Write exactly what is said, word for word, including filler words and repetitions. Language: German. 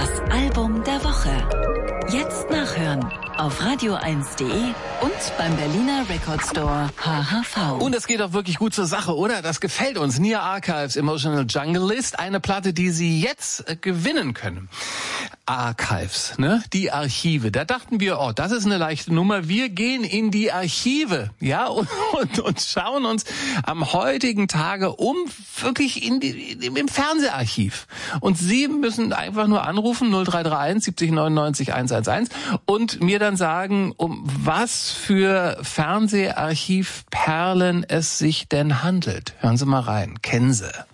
Das Album der Woche. Jetzt nachhören auf radio eins punkt de und beim Berliner Record Store H H V. Und es geht auch wirklich gut zur Sache, oder? Das gefällt uns. Nia Archives, Emotional Jungle List, eine Platte, die Sie jetzt äh, gewinnen können. Archives, ne? Die Archive. Da dachten wir, oh, das ist eine leichte Nummer. Wir gehen in die Archive, ja, und, und, und schauen uns am heutigen Tage um, wirklich in die, im Fernseharchiv. Und Sie müssen einfach nur anrufen, null drei drei eins siebzig neunundneunzig hundertelf und mir dann sagen, um was für Fernseharchivperlen es sich denn handelt. Hören Sie mal rein. Kennen Sie?